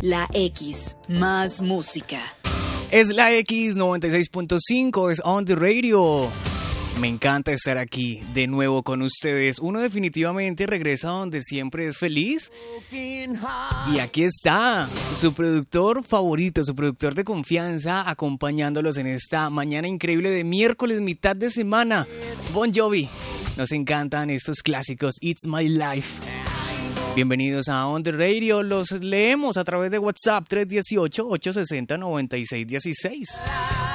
La X, más música. Es la X 96.5, es On The Radio. Me encanta estar aquí de nuevo con ustedes. Uno definitivamente regresa donde siempre es feliz. Y aquí está su productor favorito, su productor de confianza, acompañándolos en esta mañana increíble de miércoles, mitad de semana. Bon Jovi. Nos encantan estos clásicos. It's My Life. Bienvenidos a On The Radio. Los leemos a través de WhatsApp 318-860-9616.